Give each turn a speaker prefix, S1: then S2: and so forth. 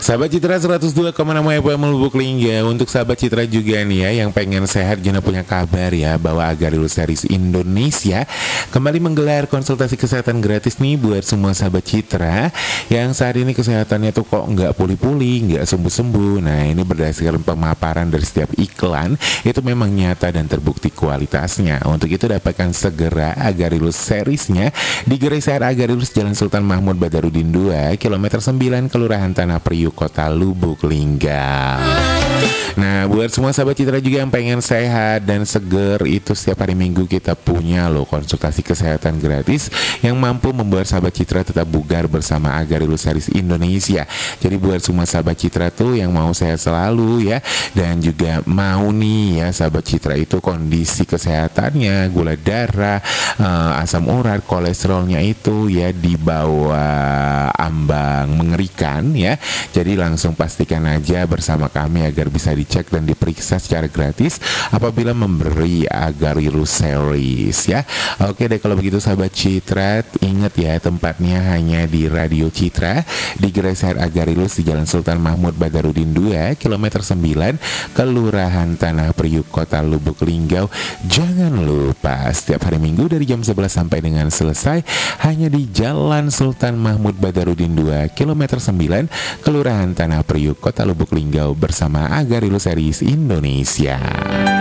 S1: Sahabat Citra 102,6 FM Lubuk Lingga. Untuk sahabat Citra juga nih ya yang pengen sehat, Juna punya kabar ya bahwa Agarilus Series Indonesia kembali menggelar konsultasi kesehatan gratis nih buat semua sahabat Citra yang saat ini kesehatannya tuh kok nggak pulih-pulih, nggak sembuh-sembuh. Nah, ini berdasarkan pemaparan dari setiap iklan itu memang nyata dan terbukti kualitasnya. Untuk itu dapatkan segera Agarilus Seriesnya di Gerai Sehat Agarilus Jalan Sultan Mahmud Badarudin 2 kilometer 9 Kelurahan Tanah Priuk, Kota Lubuk Linggau. Nah, buat semua sahabat Citra juga yang pengen sehat dan seger, itu setiap hari Minggu kita punya loh konsultasi kesehatan gratis yang mampu membuat sahabat Citra tetap bugar bersama Agarilus Series Indonesia. Jadi buat semua sahabat Citra tuh yang mau sehat selalu ya, dan juga mau nih ya sahabat Citra itu kondisi kesehatannya, gula darah, asam urat, kolesterolnya itu ya di bawah ambang mengerikan ya. Jadi langsung pastikan aja bersama kami agar bisa dicek dan diperiksa secara gratis apabila memberi Agarilus Series ya. Oke deh, kalau begitu sahabat Citra, ingat ya tempatnya hanya di Radio Citra di Gerai Sehat Agarilus di Jalan Sultan Mahmud Badarudin 2 kilometer 9 Kelurahan Tanah Priuk, Kota Lubuk Linggau. Jangan lupa setiap hari Minggu dari jam 11 sampai dengan selesai hanya di Jalan Sultan Mahmud Badarudin 2 kilometer 9 Kelurahan Tanah Priuk, Kota Lubuk Linggau bersama Agarilus Series Indonesia.